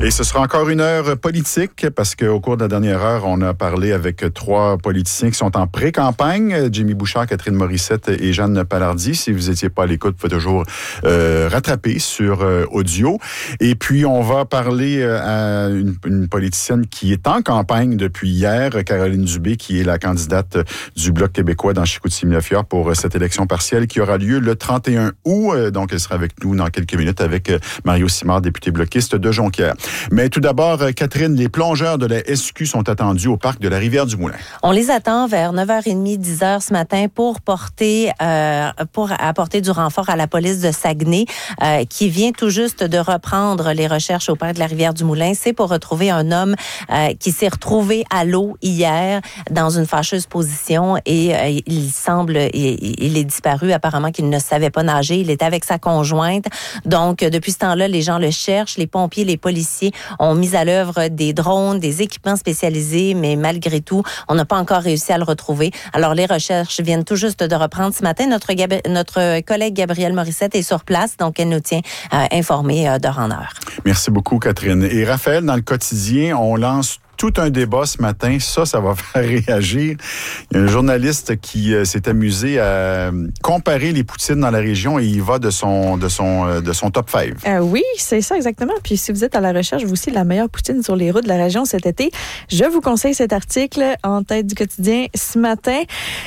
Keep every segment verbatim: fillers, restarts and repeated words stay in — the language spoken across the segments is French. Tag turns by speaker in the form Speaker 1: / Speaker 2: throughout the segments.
Speaker 1: Et ce sera encore une heure politique parce qu'au cours de la dernière heure, on a parlé avec trois politiciens qui sont en pré-campagne, Jimmy Bouchard, Catherine Morissette et Jeanne Palardy. Si vous n'étiez pas à l'écoute, vous pouvez toujours euh, rattraper sur euh, audio. Et puis, on va parler euh, à une, une politicienne qui est en campagne depuis hier, Caroline Dubé, qui est la candidate du Bloc québécois dans Chicoutimi-Lafière pour cette élection partielle qui aura lieu le trente et un août. Donc, elle sera avec nous dans quelques minutes avec Mario Simard, député bloquiste de Jonquière. Mais tout d'abord, Catherine, les plongeurs de la S Q sont attendus au parc de la Rivière-du-Moulin.
Speaker 2: On les attend vers neuf heures trente, dix heures ce matin pour porter, euh, pour apporter du renfort à la police de Saguenay, euh, qui vient tout juste de reprendre les recherches au parc de la Rivière-du-Moulin. C'est pour retrouver un homme euh, qui s'est retrouvé à l'eau hier dans une fâcheuse position et euh, il semble, il, il est disparu. Apparemment qu'il ne savait pas nager. Il était avec sa conjointe. Donc, depuis ce temps-là, les gens le cherchent. Les pompiers, les policiers ont mis à l'œuvre des drones, des équipements spécialisés, mais malgré tout, on n'a pas encore réussi à le retrouver. Alors, les recherches viennent tout juste de reprendre ce matin. Notre, Gab- notre collègue Gabrielle Morissette est sur place, donc elle nous tient euh, informés euh, d'heure en heure.
Speaker 1: Merci beaucoup, Catherine. Et Raphaël, dans le quotidien, on lance tout un débat ce matin. Ça, ça va faire réagir. Il y a un journaliste qui euh, s'est amusé à comparer les poutines dans la région et il va de son, de son, euh, de son top cinq.
Speaker 3: Euh, oui, c'est ça exactement. Puis si vous êtes à la recherche, vous aussi, de la meilleure poutine sur les routes de la région cet été, je vous conseille cet article en tête du quotidien ce matin.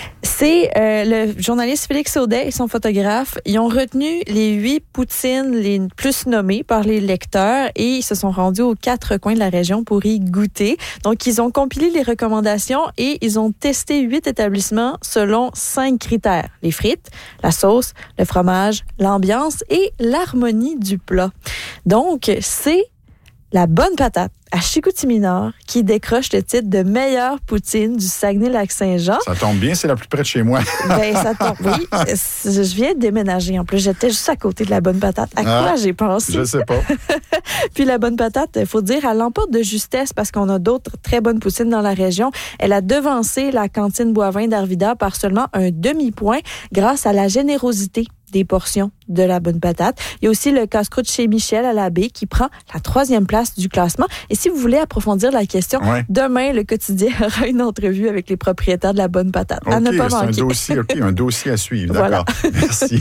Speaker 3: C'est euh, le journaliste Félix Audet et son photographe. Ils ont retenu les huit poutines les plus nommées par les lecteurs et ils se sont rendus aux quatre coins de la région pour y goûter. Donc, ils ont compilé les recommandations et ils ont testé huit établissements selon cinq critères. Les frites, la sauce, le fromage, l'ambiance et l'harmonie du plat. Donc, c'est la bonne patate à Chicoutimi-Nord qui décroche le titre de meilleure poutine du Saguenay-Lac-Saint-Jean.
Speaker 1: Ça tombe bien, c'est la plus près de chez moi.
Speaker 3: Ben, ça tombe, oui. Je viens de déménager. En plus, j'étais juste à côté de la bonne patate. À quoi ah, j'ai pensé?
Speaker 1: Je sais pas.
Speaker 3: Puis la bonne patate, il faut dire, elle l'emporte de justesse parce qu'on a d'autres très bonnes poutines dans la région. Elle a devancé la cantine Boivin d'Arvida par seulement un demi-point grâce à la générosité des portions de la bonne patate. Il y a aussi le casse-croûte chez Michel à la baie qui prend la troisième place du classement. Et si vous voulez approfondir la question, ouais. Demain, le quotidien aura une entrevue avec les propriétaires de la bonne patate.
Speaker 1: Okay,
Speaker 3: à ne pas
Speaker 1: c'est
Speaker 3: manquer.
Speaker 1: Un dossier, okay, un dossier à suivre. D'accord. Voilà. Merci.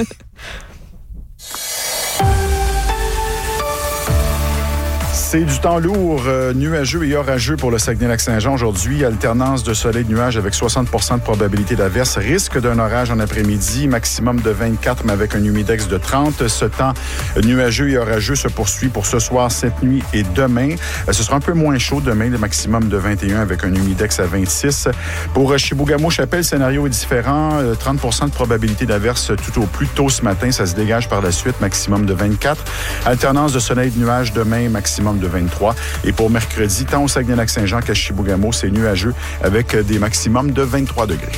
Speaker 1: C'est du temps lourd, euh, nuageux et orageux pour le Saguenay-Lac-Saint-Jean aujourd'hui. Alternance de soleil de nuages avec soixante pour cent de probabilité d'averse. Risque d'un orage en après-midi, maximum de vingt-quatre, mais avec un humidex de trente. Ce temps nuageux et orageux se poursuit pour ce soir, cette nuit et demain. Euh, ce sera un peu moins chaud demain, le maximum de vingt et un avec un humidex à vingt-six. Pour Chibougamau-Chapelle, le scénario est différent. Euh, trente pour cent de probabilité d'averse tout au plus tôt ce matin. Ça se dégage par la suite, maximum de vingt-quatre. Alternance de soleil de nuages demain, maximum de vingt-trois. Et pour mercredi, tant au Saguenay-Lac-Saint-Jean qu'à Chibougamau, c'est nuageux avec des maximums de vingt-trois degrés.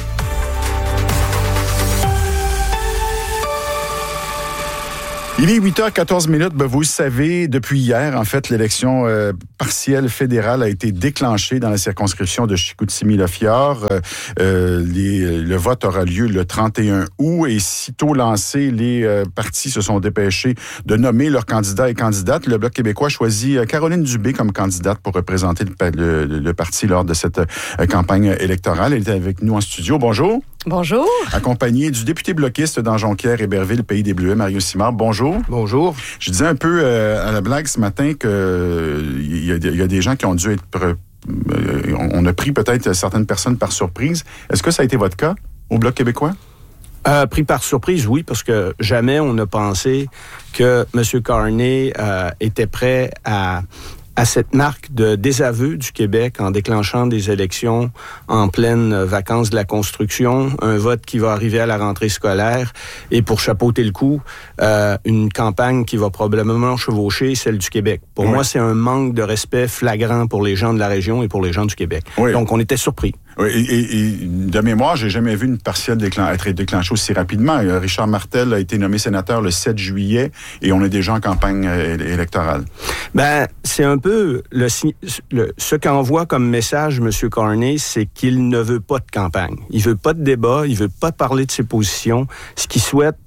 Speaker 1: Il est huit heures quatorze minutes. Ben vous le savez, depuis hier, en fait, l'élection euh, partielle fédérale a été déclenchée dans la circonscription de Chicoutimi-Lafière. Euh, euh, les, le vote aura lieu le trente et un août et sitôt lancé, les euh, partis se sont dépêchés de nommer leurs candidats et candidates. Le Bloc québécois choisit Caroline Dubé comme candidate pour représenter le, le, le parti lors de cette euh, campagne électorale. Elle est avec nous en studio. Bonjour.
Speaker 3: Bonjour.
Speaker 1: Accompagné du député bloquiste dans Jonquière et Berville, Pays des Bleuets, Mario Simard. Bonjour.
Speaker 4: Bonjour.
Speaker 1: Je disais un peu euh, à la blague ce matin qu'il euh, y, y a des gens qui ont dû être... Euh, on a pris peut-être certaines personnes par surprise. Est-ce que ça a été votre cas au Bloc québécois?
Speaker 4: Euh, pris par surprise, oui, parce que jamais on n'a pensé que M. Carney euh, était prêt à... à cette marque de désaveu du Québec en déclenchant des élections en pleine vacances de la construction, un vote qui va arriver à la rentrée scolaire et pour chapeauter le coup, euh, une campagne qui va probablement chevaucher celle du Québec. Pour oui. moi, c'est un manque de respect flagrant pour les gens de la région et pour les gens du Québec. Oui. Donc, on était surpris.
Speaker 1: Oui, et, et, et de mémoire, j'ai jamais vu une partielle déclen- être déclenchée aussi rapidement. Richard Martel a été nommé sénateur le sept juillet et on est déjà en campagne é- électorale.
Speaker 4: Ben, c'est un peu le, le ce qu'envoie comme message M. Carney, c'est qu'il ne veut pas de campagne. Il veut pas de débat, il veut pas parler de ses positions. Ce qu'il souhaite,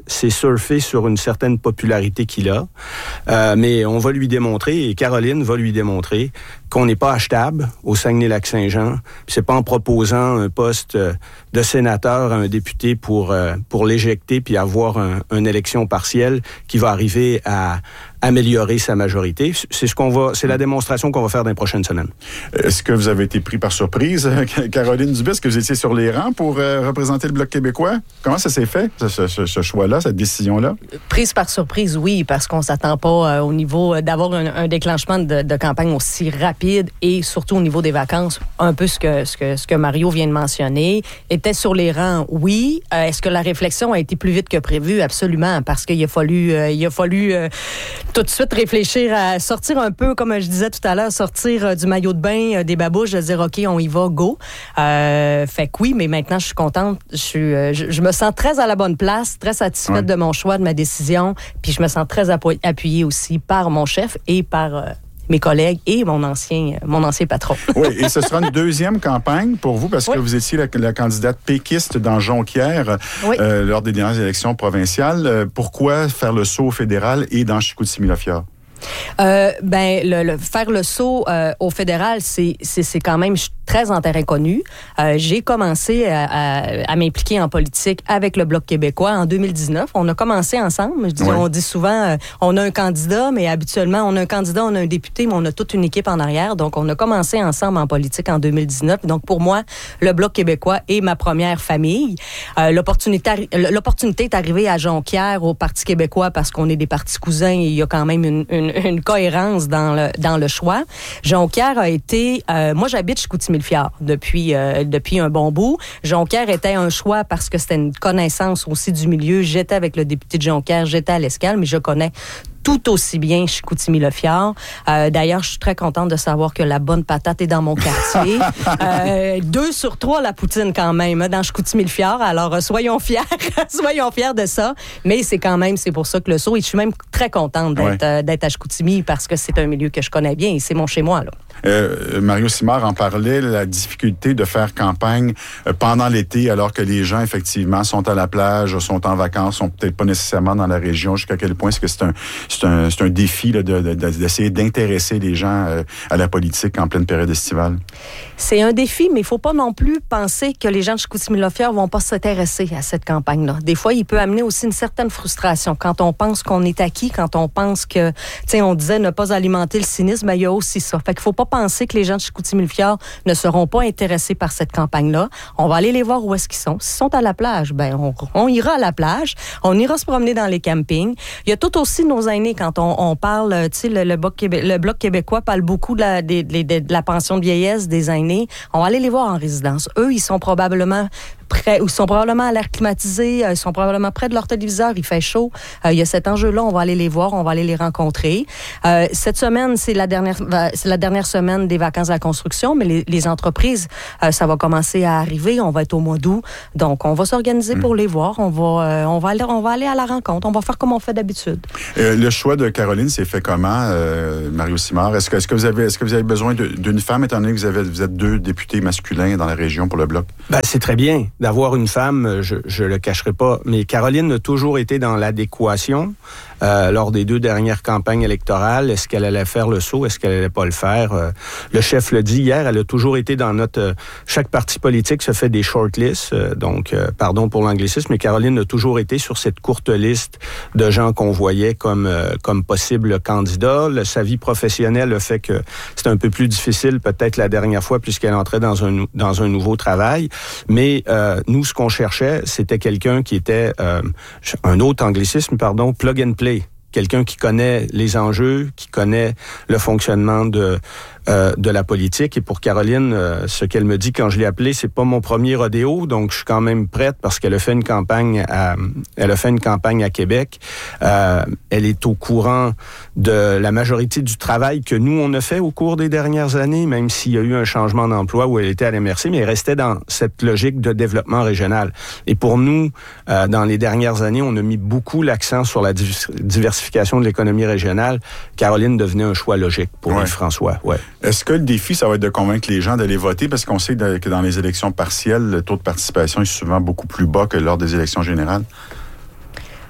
Speaker 4: c'est surfer sur une certaine popularité qu'il a. Euh, mais on va lui démontrer, et Caroline va lui démontrer, qu'on n'est pas achetable au Saguenay-Lac-Saint-Jean. Puis c'est pas en proposant un poste de sénateur à un député pour, euh, pour l'éjecter puis avoir un, une élection partielle qui va arriver à améliorer sa majorité. C'est ce qu'on va, c'est la démonstration qu'on va faire dans les prochaines semaines.
Speaker 1: Est-ce que vous avez été pris par surprise, Caroline Dubé? Est-ce que vous étiez sur les rangs pour euh, représenter le Bloc québécois? Comment ça s'est fait, ce, ce, ce choix-là, cette décision-là?
Speaker 5: Prise par surprise, oui, parce qu'on s'attend pas euh, au niveau d'avoir un, un déclenchement de, de campagne aussi rapide et surtout au niveau des vacances, un peu ce que, ce que, ce que Mario vient de mentionner. Était sur les rangs, oui. Euh, est-ce que la réflexion a été plus vite que prévu? Absolument, parce qu'il a fallu, euh, il a fallu euh, tout de suite réfléchir à sortir un peu, comme je disais tout à l'heure, sortir euh, du maillot de bain, euh, des babouches, de dire OK, on y va, go. Euh, fait que oui, mais maintenant je suis contente, je, suis, euh, je, je me sens très à la bonne place, très satisfaite ouais. de mon choix, de ma décision, puis je me sens très appu- appuyée aussi par mon chef et par euh, mes collègues et mon ancien, mon ancien patron.
Speaker 1: Oui, et ce sera une deuxième campagne pour vous parce oui. que vous étiez la, la candidate péquiste dans Jonquière oui. euh, lors des dernières élections provinciales. Euh, pourquoi faire le saut au fédéral et dans Chicoutimi-Lafiard?
Speaker 5: Euh, ben, le, le, faire le saut euh, au fédéral, c'est, c'est, c'est quand même très en terrain connu. Euh, j'ai commencé à, à, à m'impliquer en politique avec le Bloc québécois en deux mille dix-neuf. On a commencé ensemble. Je dis, ouais. On dit souvent, euh, on a un candidat, mais habituellement, on a un candidat, on a un député, mais on a toute une équipe en arrière. Donc, on a commencé ensemble en politique en deux mille dix-neuf. Donc, pour moi, le Bloc québécois est ma première famille. Euh, l'opportunité, l'opportunité est arrivée à Jonquière, au Parti québécois, parce qu'on est des partis cousins et il y a quand même une, une une cohérence dans le dans le choix. Jonquière a été... Euh, moi, j'habite Chicoutimi-Lafiard depuis, euh, depuis un bon bout. Jonquière était un choix parce que c'était une connaissance aussi du milieu. J'étais avec le député de Jonquière, j'étais à l'Escale, mais je connais tout aussi bien Chicoutimi-Lafiard. Euh, d'ailleurs, je suis très contente de savoir que la bonne patate est dans mon quartier. euh, deux sur trois, la poutine quand même, hein, dans Chicoutimi-Lafiard. Alors, euh, soyons fiers, soyons fiers de ça. Mais c'est quand même, c'est pour ça que le saut, et je suis même très contente d'être, ouais. euh, d'être à Chicoutimi parce que c'est un milieu que je connais bien et c'est mon chez-moi, là.
Speaker 1: Euh, Mario Simard en parlait, la difficulté de faire campagne euh, pendant l'été, alors que les gens, effectivement, sont à la plage, sont en vacances, sont peut-être pas nécessairement dans la région. Jusqu'à quel point est-ce que c'est un, c'est un, c'est un défi là, de, de, d'essayer d'intéresser les gens euh, à la politique en pleine période estivale?
Speaker 5: C'est un défi, mais il faut pas non plus penser que les gens de Chicoutimi-Lafiard vont pas s'intéresser à cette campagne-là. Des fois, il peut amener aussi une certaine frustration. Quand on pense qu'on est acquis, quand on pense que, tu sais, on disait ne pas alimenter le cynisme, ben, il y a aussi ça. Fait qu'il faut pas penser que les gens de Chicoutimi-Lafiard ne seront pas intéressés par cette campagne-là. On va aller les voir où est-ce qu'ils sont. S'ils sont à la plage, ben on, on ira à la plage. On ira se promener dans les campings. Il y a tout aussi nos aînés. Quand on, on parle, tu sais, le, le, Bloc Québé- le Bloc québécois parle beaucoup de la, de, de, de, de la pension de vieillesse des aînés. On va aller les voir en résidence. Eux, ils sont probablement prêts, ils sont probablement à l'air climatisé, ils sont probablement près de leur téléviseur, il fait chaud. Euh, il y a cet enjeu-là, on va aller les voir, on va aller les rencontrer. Euh, cette semaine, c'est la dernière, c'est la dernière semaine des vacances de la construction, mais les, les entreprises, euh, ça va commencer à arriver, on va être au mois d'août, donc on va s'organiser mmh. pour les voir, on va, euh, on va aller, on va aller à la rencontre, on va faire comme on fait d'habitude.
Speaker 1: Euh, le choix de Caroline s'est fait comment, euh, Mario Simard? Est-ce que, est-ce que vous avez, est-ce que vous avez besoin de, d'une femme, étant donné que vous, avez, vous êtes deux députés masculins dans la région pour le Bloc?
Speaker 4: Ben, c'est très bien d'avoir une femme, je ne le cacherai pas, mais Caroline a toujours été dans l'adéquation euh, lors des deux dernières campagnes électorales. Est-ce qu'elle allait faire le saut? Est-ce qu'elle allait pas le faire? Euh, le chef l'a dit hier, elle a toujours été dans notre... Euh, chaque parti politique se fait des shortlists, euh, donc, euh, pardon pour l'anglicisme, mais Caroline a toujours été sur cette courte liste de gens qu'on voyait comme, euh, comme possibles candidats. Le, sa vie professionnelle a fait que c'était un peu plus difficile peut-être la dernière fois puisqu'elle entrait dans un, dans un nouveau travail. Mais euh, nous, ce qu'on cherchait, c'était quelqu'un qui était, euh, un autre anglicisme, pardon, plug and play. Quelqu'un qui connaît les enjeux, qui connaît le fonctionnement de euh, de la politique. Et pour Caroline, euh, ce qu'elle me dit quand je l'ai appelée, c'est pas mon premier rodéo, donc je suis quand même prête parce qu'elle a fait une campagne à, elle a fait une campagne à Québec. Euh, elle est au courant de la majorité du travail que nous, on a fait au cours des dernières années, même s'il y a eu un changement d'emploi où elle était à l'M R C, mais elle restait dans cette logique de développement régional. Et pour nous, euh, dans les dernières années, on a mis beaucoup l'accent sur la diversification de l'économie régionale. Caroline devenait un choix logique pour ouais. Yves-François. Ouais.
Speaker 1: Est-ce que le défi, ça va être de convaincre les gens d'aller voter? Parce qu'on sait que dans les élections partielles, le taux de participation est souvent beaucoup plus bas que lors des élections générales.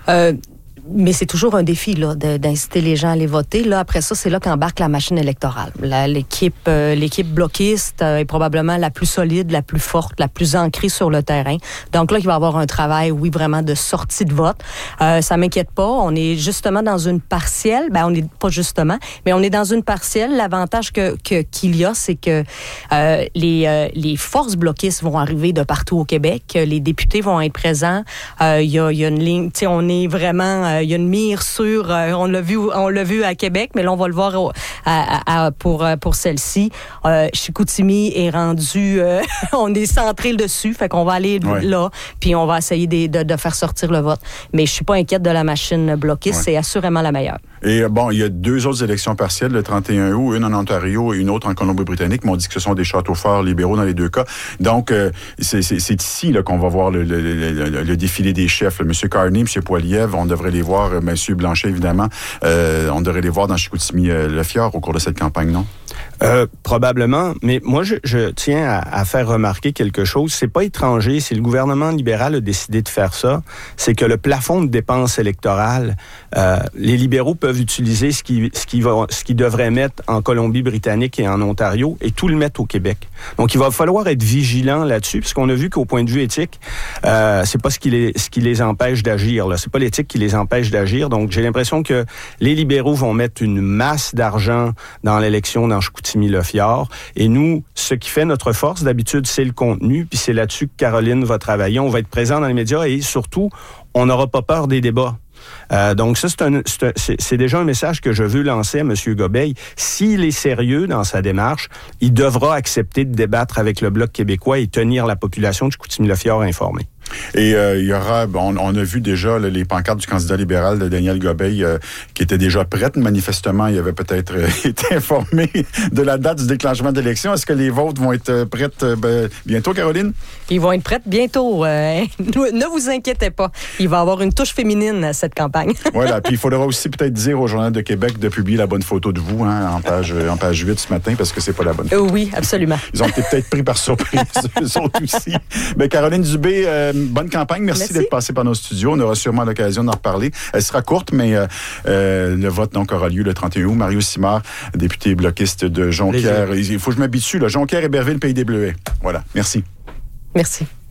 Speaker 5: Euh, Mais c'est toujours un défi là, de, d'inciter les gens à aller voter. Là, après ça, c'est là qu'embarque la machine électorale. La, l'équipe, euh, l'équipe bloquiste euh, est probablement la plus solide, la plus forte, la plus ancrée sur le terrain. Donc là, il va y avoir un travail, oui, vraiment de sortie de vote. Euh, ça m'inquiète pas. On est justement dans une partielle. Ben, on n'est pas justement, mais on est dans une partielle. L'avantage que, que qu'il y a, c'est que euh, les, euh, les forces bloquistes vont arriver de partout au Québec. Les députés vont être présents. Euh, il y a, il y a une ligne. Tu sais, on est vraiment il y a une mire sur, euh, on l'a vu, on l'a vu à Québec, mais là on va le voir au, à, à, pour pour celle-ci. Euh, Chicoutimi est rendu, euh, on est centré dessus, fait qu'on va aller ouais. là, puis on va essayer de, de, de faire sortir le vote. Mais je suis pas inquiète de la machine bloquiste, ouais. c'est assurément la meilleure.
Speaker 1: Et bon, il y a deux autres élections partielles, le trente et un août, une en Ontario et une autre en Colombie-Britannique, mais on dit que ce sont des châteaux forts libéraux dans les deux cas. Donc, euh, c'est, c'est, c'est ici là, qu'on va voir le, le, le, le, le défilé des chefs. M. Carney, M. Poilievre, on devrait les voir, M. Blanchet, évidemment, euh, on devrait les voir dans Chicoutimi-Le-Fjord au cours de cette campagne, non?
Speaker 4: Euh, probablement, mais moi, je, je tiens à, à faire remarquer quelque chose. C'est pas étranger, si le gouvernement libéral a décidé de faire ça, c'est que le plafond de dépenses électorales, euh, les libéraux peuvent utiliser ce qu'ils ce qui va, ce qu'ils devraient mettre en Colombie-Britannique et en Ontario et tout le mettre au Québec. Donc, il va falloir être vigilant là-dessus, parce qu'on a vu qu'au point de vue éthique, euh, c'est pas ce qui les, ce qui les empêche d'agir, là. C'est pas l'éthique qui les empêche d'agir. Donc, j'ai l'impression que les libéraux vont mettre une masse d'argent dans l'élection dans Chicoutimi-Le-Fjord. Et nous, ce qui fait notre force, d'habitude, c'est le contenu, puis c'est là-dessus que Caroline va travailler. On va être présent dans les médias et surtout, on n'aura pas peur des débats. Euh, donc ça, c'est, un, c'est, un, c'est, c'est déjà un message que je veux lancer à M. Gobeil. S'il est sérieux dans sa démarche, il devra accepter de débattre avec le Bloc québécois et tenir la population de Chicoutimi-Le-Fjord informée.
Speaker 1: Et euh, il y aura, bon, on a vu déjà là, les pancartes du candidat libéral de Daniel Gobeil euh, qui étaient déjà prêtes. Manifestement, il avait peut-être euh, été informé de la date du déclenchement de l'élection. Est-ce que les vôtres vont être prêtes euh, ben, bientôt, Caroline?
Speaker 5: Ils vont être prêtes bientôt. Euh, ne vous inquiétez pas. Il va y avoir une touche féminine à cette campagne.
Speaker 1: Voilà. Puis il faudra aussi peut-être dire au Journal de Québec de publier la bonne photo de vous hein, en page en page huit ce matin parce que c'est pas la bonne photo.
Speaker 5: Euh, oui, absolument.
Speaker 1: Ils ont été peut-être pris par surprise, eux autres aussi. Ben, Caroline Dubé, euh, bonne campagne. Merci, Merci d'être passée par nos studios. On aura sûrement l'occasion d'en reparler. Elle sera courte, mais euh, euh, le vote donc aura lieu le trente et un août. Mario Simard, député bloquiste de Jonquière. Il faut que je m'habitue. Là. Jonquière, Héberville, Pays des Bleuets. Voilà. Merci.
Speaker 5: Merci.